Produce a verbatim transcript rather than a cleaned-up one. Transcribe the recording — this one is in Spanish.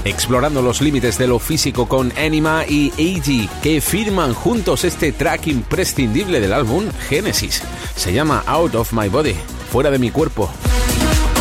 explorando los límites de lo físico con Anima y A G, que firman juntos este track imprescindible del álbum Genesis. Se llama Out of My Body, fuera de mi cuerpo.